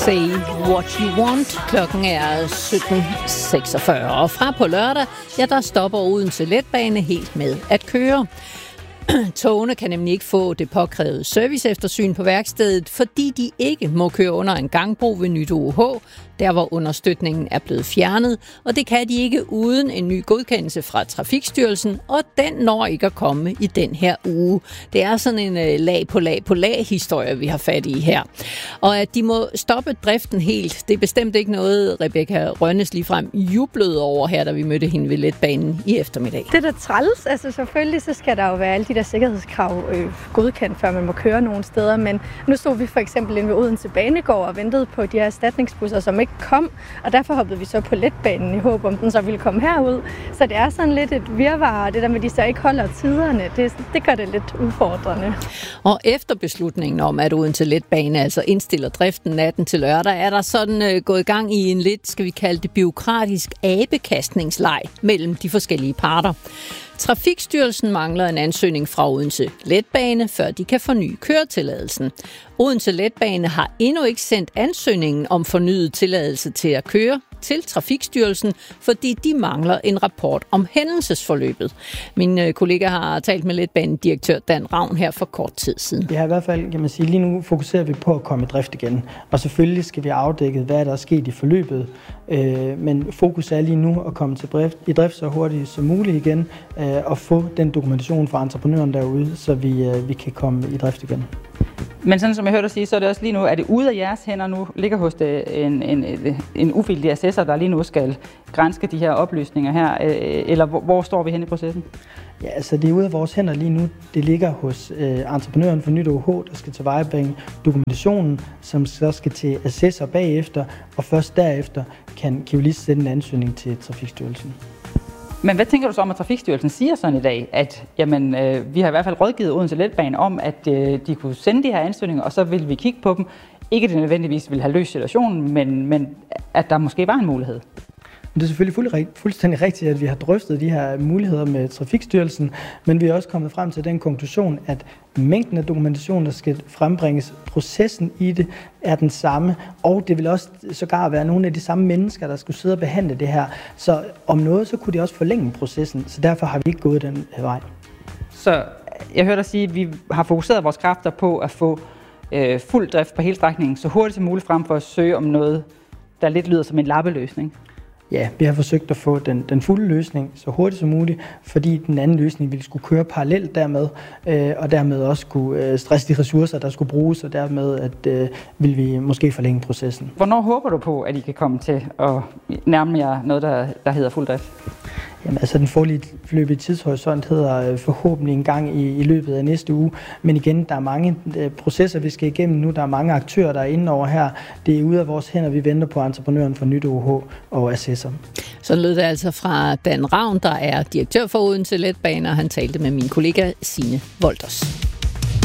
Say what you want. Klokken er 17.46. Og fra på lørdag, der stopper Odense Letbane helt med at køre. Togene kan nemlig ikke få det påkrævede serviceeftersyn på værkstedet, fordi de ikke må køre under en gangbro ved Nyt OH, der hvor understøtningen er blevet fjernet, og det kan de ikke uden en ny godkendelse fra Trafikstyrelsen, og den når ikke at komme i den her uge. Det er sådan en lag på lag historie, vi har fat i her. Og at de må stoppe driften helt, det er bestemt ikke noget, Rebecca Rønnes ligefrem jublede over her, da vi mødte hende ved letbanen i eftermiddag. Det der træls, altså selvfølgelig så skal der jo være alle de der sikkerhedskrav godkendt, før man må køre nogle steder, men nu stod vi for eksempel inde ved Odense Banegård og ventede på de her erstatningsbusser, som ikke kom, og derfor hoppede vi så på letbanen i håb om, den så ville komme herud. Så det er sådan lidt et virvar, det der med, at de så ikke holder tiderne, det gør det lidt udfordrende. Og efter beslutningen om, at Odense Letbane altså indstiller driften natten til lørdag, er der sådan gået i gang i en lidt, skal vi kalde det, bureaukratisk abekastningsleg mellem de forskellige parter. Trafikstyrelsen mangler en ansøgning fra Odense Letbane, før de kan forny køretilladelsen. Odense Letbane har endnu ikke sendt ansøgningen om fornyet tilladelse til at køre til Trafikstyrelsen, fordi de mangler en rapport om hændelsesforløbet. Min kollega har talt med letbanedirektør Dan Ravn her for kort tid siden. Vi har i hvert fald, kan man sige, lige nu fokuserer vi på at komme i drift igen. Og selvfølgelig skal vi have afdækket, hvad der er sket i forløbet. Men fokus er lige nu at komme i drift så hurtigt som muligt igen, og få den dokumentation fra entreprenøren derude, så vi kan komme i drift igen. Men sådan som jeg hørte dig sige, så er det også lige nu, er det ude af jeres hænder nu, ligger hos en uvildig assessor, der lige nu skal granske de her oplysninger her, eller hvor står vi henne i processen? Ja, altså det er ude af vores hænder lige nu. Det ligger hos entreprenøren for Nyt OH, der skal tilvejebringe dokumentationen, som så skal til assessor bagefter, og først derefter kan vi lige sende en ansøgning til Trafikstyrelsen. Men hvad tænker du så om, at Trafikstyrelsen siger sådan i dag, at jamen, vi har i hvert fald rådgivet Odense Letbane om, at de kunne sende de her ansøgninger, og så vil vi kigge på dem. Ikke at det nødvendigvis vil have løst situationen, men at der måske var en mulighed. Det er selvfølgelig fuldstændig rigtigt, at vi har drøftet de her muligheder med Trafikstyrelsen, men vi er også kommet frem til den konklusion, at mængden af dokumentation, der skal frembringes, processen i det er den samme, og det vil også sågar være nogle af de samme mennesker, der skulle sidde og behandle det her. Så om noget, så kunne de også forlænge processen, så derfor har vi ikke gået den vej. Så jeg hørte dig sige, at vi har fokuseret vores kræfter på at få fuld drift på hele strækningen så hurtigt som muligt frem for at søge om noget, der lidt lyder som en lappeløsning. Ja, vi har forsøgt at få den fulde løsning så hurtigt som muligt, fordi den anden løsning ville skulle køre parallelt dermed, og dermed også kunne stresse de ressourcer, der skulle bruges, og dermed vil vi måske forlænge processen. Hvornår håber du på, at I kan komme til at nærme jer noget, der hedder fuld drift? Jamen, altså den forløbige tidshorisont hedder forhåbentlig en gang i løbet af næste uge. Men igen, der er mange processer, vi skal igennem nu. Der er mange aktører, der er inde over her. Det er ude af vores hænder. Vi venter på entreprenøren for Nyt OH og assessor. Så lød det altså fra Dan Ravn, der er direktør for Odense Letbane, og han talte med min kollega Signe Wolters.